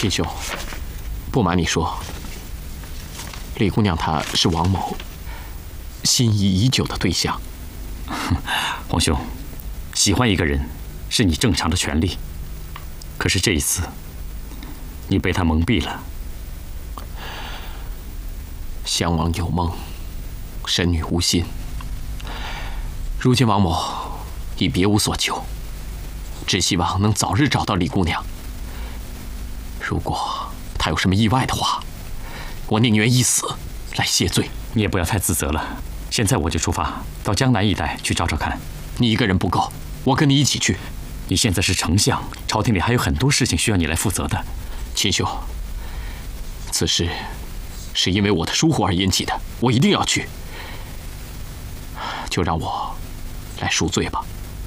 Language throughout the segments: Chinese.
秦兄，不瞒你说，李姑娘她是王某心仪已久的对象。 皇兄，喜欢一个人是你正常的权利，可是这一次，你被他蒙蔽了。 襄王有梦，神女无心。如今王某已别无所求，只希望能早日找到李姑娘。如果她有什么意外的话，我宁愿一死来谢罪。 你也不要太自责了。现在我就出发到江南一带去找找看。 你一个人不够，我跟你一起去。 你现在是丞相，朝廷里还有很多事情需要你来负责的。 秦兄，此事是因为我的疏忽而引起的，我一定要去。就让我来赎罪吧。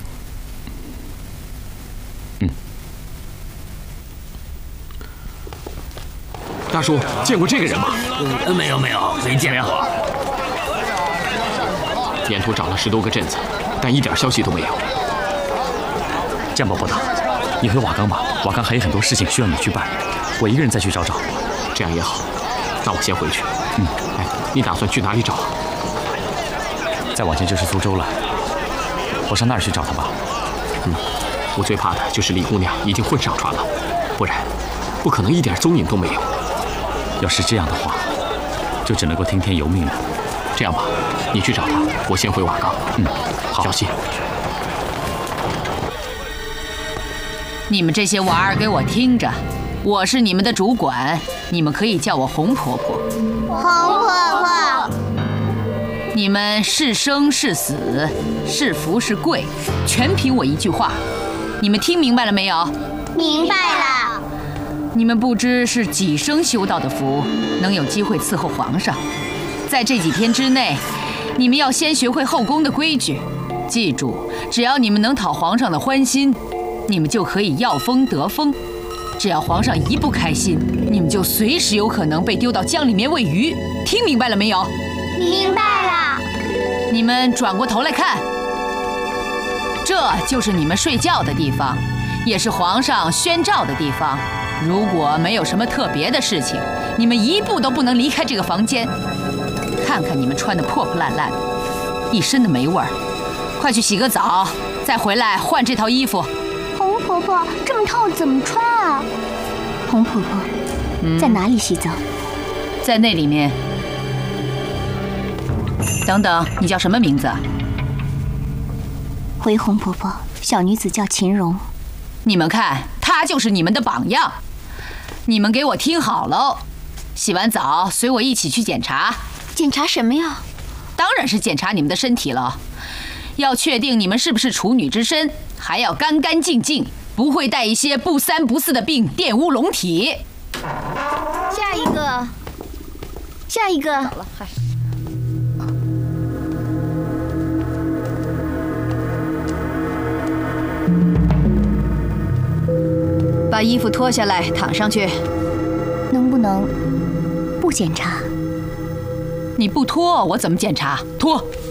大叔，见过这个人吗？ 没有，没见过。 沿途找了10多个镇子，但一点消息都没有。 江伯伯大，你回瓦岗吧，瓦岗还有很多事情需要你去办，我一个人再去找找。 这样也好，那我先回去。哎，你打算去哪里找？ 再往前就是苏州了，我上那儿去找他吧。 我最怕的就是李姑娘已经混上船了，不然不可能一点踪影都没有。 要是这样的话，就只能够听天由命了。 这样吧，你去找他，我先回瓦岗。好，小心。 你们这些娃儿给我听着，我是你们的主管，你们可以叫我红婆婆。 红婆婆， 你们是生是死，是福是贵，全凭我一句话。你们听明白了没有？ 明白了。 你们不知是几生修到的福，能有机会伺候皇上。在这几天之内，你们要先学会后宫的规矩。记住，只要你们能讨皇上的欢心，你们就可以要风得风。只要皇上一不开心，你们就随时有可能被丢到江里面喂鱼。听明白了没有？ 明白了。 你们转过头来看，这就是你们睡觉的地方，也是皇上宣召的地方。如果没有什么特别的事情，你们一步都不能离开这个房间。看看你们穿得破破烂烂的，一身的霉味儿，快去洗个澡，再回来换这套衣服。 红婆婆，这么套怎么穿啊？红婆婆，在哪里洗澡？ 在那里面。等等，你叫什么名字？ 回红婆婆，小女子叫秦荣。 你们看，她就是你们的榜样。你们给我听好喽，洗完澡随我一起去检查。 检查什么呀？ 当然是检查你们的身体了，要确定你们是不是处女之身，还要干干净净，不会带一些不三不四的病玷污龙体。 下一个，下一个。 好了，嗨。把衣服脱下来，躺上去。 能不能不检查？ 你不脱，我怎么检查？脱。